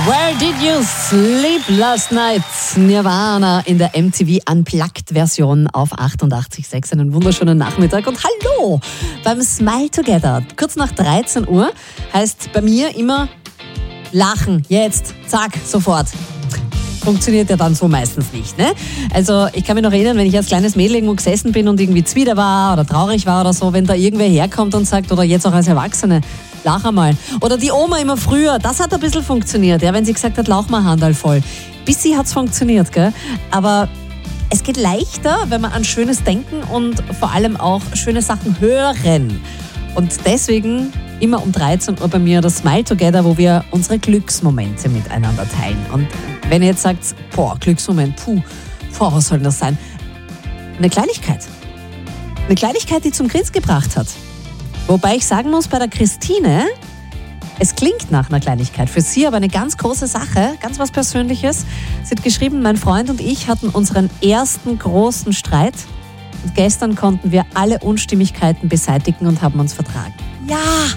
Where did you sleep last night? Nirvana in der MTV Unplugged-Version auf 88.6. Einen wunderschönen Nachmittag und hallo beim Smile Together. Kurz nach 13 Uhr heißt bei mir immer lachen, jetzt, zack, sofort. Funktioniert ja dann so meistens nicht, ne? Also ich kann mich noch erinnern, wenn ich als kleines Mädel irgendwo gesessen bin und irgendwie zwider war oder traurig war oder so, wenn da irgendwer herkommt und sagt, oder jetzt auch als Erwachsene, lach einmal. Oder die Oma immer früher, das hat ein bisschen funktioniert, ja, wenn sie gesagt hat, lauch mal Handal voll. Bis sie hat's funktioniert, gell? Aber es geht leichter, wenn wir an Schönes denken und vor allem auch schöne Sachen hören. Und deswegen immer um 13 Uhr bei mir das Smile Together, wo wir unsere Glücksmomente miteinander teilen. Und wenn ihr jetzt sagt, Glücksmoment, was soll das sein? Eine Kleinigkeit. Eine Kleinigkeit, die zum Grinsen gebracht hat. Wobei ich sagen muss, bei der Christine, es klingt nach einer Kleinigkeit, für sie aber eine ganz große Sache, ganz was Persönliches. Sie hat geschrieben, mein Freund und ich hatten unseren ersten großen Streit und gestern konnten wir alle Unstimmigkeiten beseitigen und haben uns vertragen. Ja,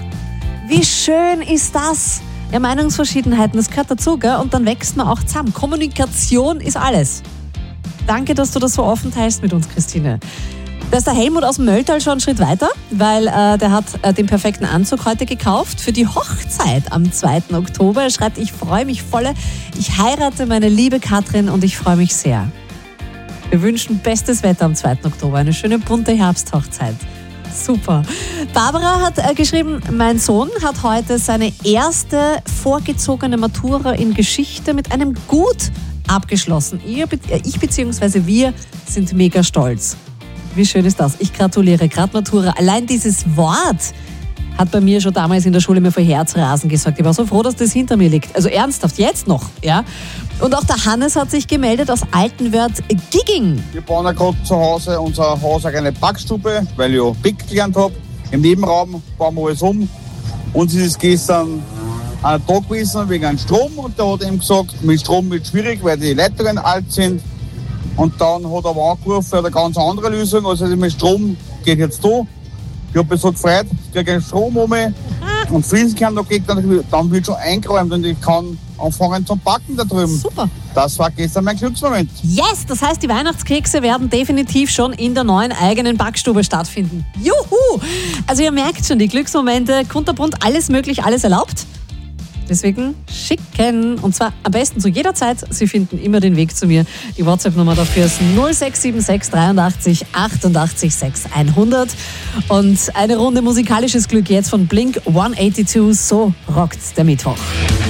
wie schön ist das? Ja, Meinungsverschiedenheiten, das gehört dazu, gell? Und dann wächst man auch zusammen. Kommunikation ist alles. Danke, dass du das so offen teilst mit uns, Christine. Da ist der Helmut aus dem Mölltal schon einen Schritt weiter, weil der hat den perfekten Anzug heute gekauft für die Hochzeit am 2. Oktober. Er schreibt, ich freue mich volle. Ich heirate meine liebe Katrin und ich freue mich sehr. Wir wünschen bestes Wetter am 2. Oktober. Eine schöne bunte Herbsthochzeit. Super. Barbara hat geschrieben, mein Sohn hat heute seine erste vorgezogene Matura in Geschichte mit einem Gut abgeschlossen. Ich bzw. wir sind mega stolz. Wie schön ist das? Ich gratuliere. Grad Matura. Allein dieses Wort hat bei mir schon damals in der Schule mir vor Herzrasen gesagt. Ich war so froh, dass das hinter mir liegt. Also ernsthaft, jetzt noch. Ja? Und auch der Hannes hat sich gemeldet aus Altenwörth Gigging. Wir bauen ja gerade zu Hause unser hauseigene Backstube, weil ich ja Big gelernt habe. Im Nebenraum bauen wir alles um. Und es ist gestern ein Tag gewesen wegen einem Strom. Und der hat eben gesagt, mit Strom wird es schwierig, weil die Leitungen alt sind. Und dann hat er aber angerufen, eine ganz andere Lösung. Also mit Strom geht jetzt da. Ich habe mich so gefreut, ich kriege einen Strom um mich und Fliesenkern noch geht, dann wird schon eingeräumt und ich kann anfangen zum Backen da drüben. Super. Das war gestern mein Glücksmoment. Yes, das heißt, die Weihnachtskekse werden definitiv schon in der neuen eigenen Backstube stattfinden. Juhu! Also ihr merkt schon, die Glücksmomente, kunterbunt, alles möglich, alles erlaubt. Deswegen schicken, und zwar am besten zu jeder Zeit. Sie finden immer den Weg zu mir. Die WhatsApp-Nummer dafür ist 0676 83 88 6 100. Und eine Runde musikalisches Glück jetzt von Blink 182. So rockt der Mittwoch.